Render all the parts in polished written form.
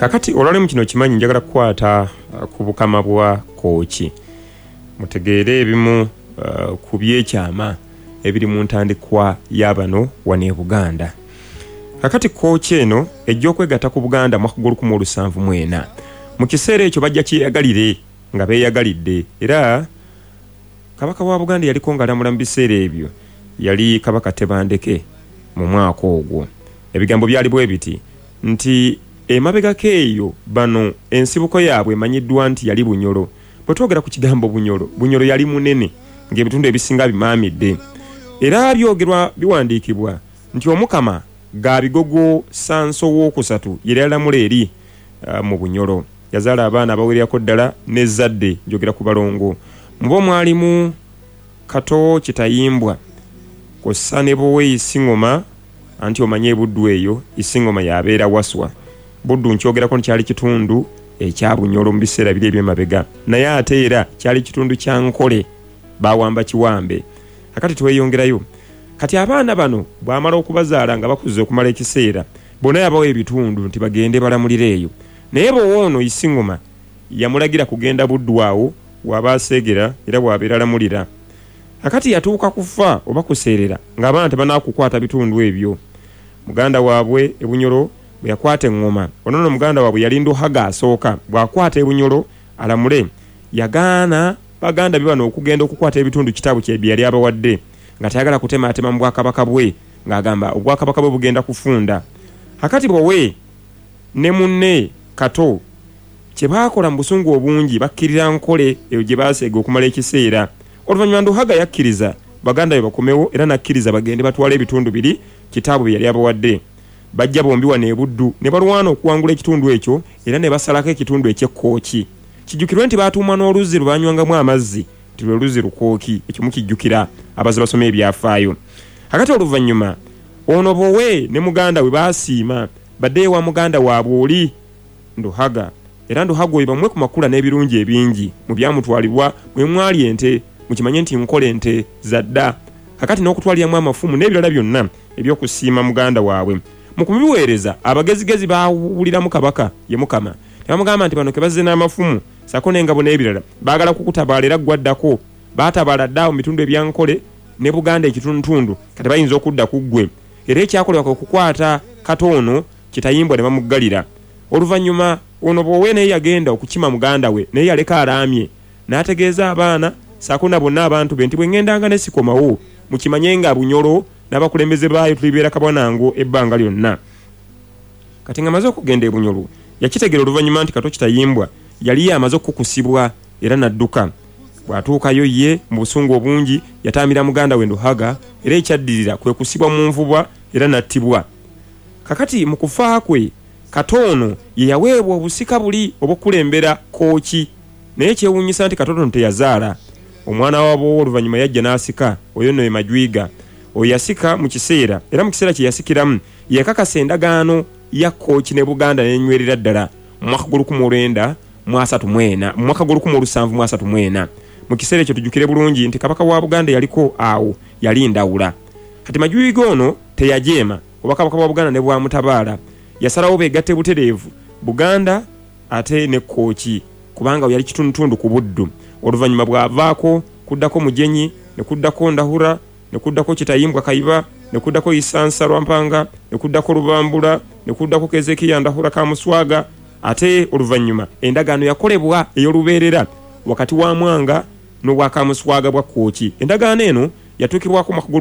kakati olwalemu kino kimanyi njagala kukwata ku bukama bwa kooki mutegeere ebimu ku byekyama ebiri mu ntandikwa y'abano wano e Buganda. Kakati kooki eno ejja okwegatta ku Buganda mwaka gw'olukumu 1974 mu kiseera ekyo bajja kyeyagalire nga beeyagalidde era kabaka wa Buganda yaliko ng'alamula mu biseera ebyo yali kabaka Tebandeke mu mwaka ogwo. Ebigambo byali bwe biti nti emabegako eyo bano ensibuko yaabwe emanyiddwa nti yali Bunyoro. Bwe twogera ku kigambo Bunyoro yali munene ng'ebitundu ebisinga bimaamidde era byogerwa biwandiikibwa nti omukama Gabigogo Sanso II yali alamula eri mu Bunyoro. Yazaala abaana abawererako ddala n'ezzadde njogera ku balongo. Mubo mwalimu Kato Kitayimbwa kw'ossa ne Bowe Isingoma anti omanye Buddu eyo Isingoma yabeera Waswa. Buddu nkyogerako nkyali kitundu ekya Bunyoro mu biseera biri eby'emabega naye ate era kyali kitundu kya Nkole bawamba Kiwambe. Akati tweyongerayo kati abaana bano bw'amala okubazaala nga bakuze okumala ekiseera bonna yabawa ebitundu nti bagende balamulire eyo. Naye bw'ono Isingoma yamulagira kugenda Buddu awo w'abaseegera era bw'abeera alamulira. Akati yatuuka kufa oba kuseerera ng'abaana tebanaakukwata bitundu ebyo. Muganda waabwe e Bunyoro bwe yakwata eŋŋoma onono muganda waabwe yali Nduhaga asooka bw'akwata e Bunyoro alamule yagaana baganda be bano okugenda okukwata ebitundu kitabu kye yali abawadde nga tayagala kutemaatema mu bwakabaka bwe ng'agamba obwakabaka bwe bugenda kufunda. Akati Bowe ne munne Kato kye baakola mu busungu obungi bakkirira Nkole eyo gye baaseega okumala ekiseera. Oluvannyuma Nduhaga yakkiriza baganda be bakomewo era nakkiriza bagende batwala ebitundu biri kitabu bye yali abawadde. Bajja bombi wano e Buddu ne balwana okuwangula ekitundu ekyo era ne basalako ekitundu eky'Ekooki. Kijjukirwe nti baatuuma n'oluzzi lubanywangamu amazzi nti lwe luzzi Lukooki. Ekyo mukijjukira abazi basoma ebyafaayo. Akati oluvannyuma ono Bowe ne muganda we baasiima badde ewa muganda waabwe oli Nduhaga era Nduhaga oyo bamwe ku makula n'ebirungi ebingi mu byamutwalibwa mwe mwali ente mukimanye nti Nkole ente zadda. Kakati n'okutwaliramu amafumu n'ebirala byonna ebyokusiima muganda waabwe. Mu kubiweereza abagezigezi baawuliramu kabaka ye Mukama ne bamugamba nti bano ke bazze n'amafumu sako n'engabo n'ebirala baagala kukutabaala era gwaddako. Baatabaala dda mu bitundu ebya Nkole ne Buganda ekitundutundu kati bayinza okudda ku ggwe era ekyakolebwa okukwata Katono Kitayimbwa ne bamuggalira. Oluvannyuma ono Bowe naye yagenda okukima muganda we naye yaleka alaamye n'ategeeza abaana sako na bonna abantu be nti bwe ŋŋendanga ne sikomawo mukimanye nga Bunyoro n'abakulembeze baayo tulibeera kabwanango ebbanga lyonna. Kati ng'amaze okugenda e Bunyoro yakitegeera oluvannyuma nti Kato Kitayimbwa yali amaze okukusibwa era n'adduka. Bw'atuukayo ye mu busungu obungi yataamira muganda we Nduhaga era ekyaddirira kwe kusibwa mu nvuba era n'attibwa. Kakati mu kufa kwe Katono ye yaweebwa obusika buli obw'okulembera Kooki naye kyewuunyisa nti Katono teyazaala. Omwana waabo oluvannyuma yajja n'asika oyo nno ye Majwiga. Oyo yasika mu kiseera era mu kiseera kye yasikiramu yakakasa endagaano ya Kooki ne Buganda n'enywerera ddala mu mwaka gw'olukumu mu kiseera ekyo tujjukire bulungi nti kabaka wa Buganda yaliko awo yali Ndawula. Kati Majwiga ono teyajeema oba kabaka wa Buganda ne bwamutabaala yasalawo beegatte butereevu Buganda ate ne Kooki kubanga yali kitundutundu ku Buddu. Oluvannyuma bw'avaako kuddako Mujenyi ne kuddako Ndahura ne kuddako Kitayimbwa Kayiba ne kuddako Isansa Lwampanga ne kuddako Lubambula ne kuddako Kezekiya Ndahura Kamuswaga. Ate oluvannyuma endagaano yakolebwa ey'olubeerera wakati wa Mwanga n'obwa Kamuswaga bwa Kooki. Endagaano eno yatuukibwako mwaka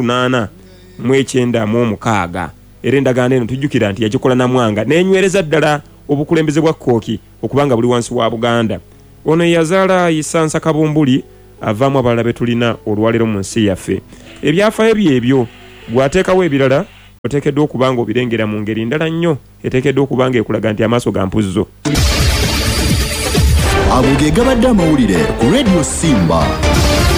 gw'olukumu 1896 era endagaano eno tujjukira nti yagikola na Mwanga n'enywereza ddala obukulembeze bwa Kooki okubanga buli wansi wa Buganda. Ono yazaala Isansa Kabumbuli avaamu abalala be tulina olwaleero mu nsi yaffe. Ebyafaayo byebyo bw'ateekawo ebirala oteekeddwa okuba nga obirengera mu ngeri ndala nnyo eteekeddwa okuba nga ekulaga nti amaaso ga mpuzzo. Ago ge gabadde amawulire ku Radio Simba.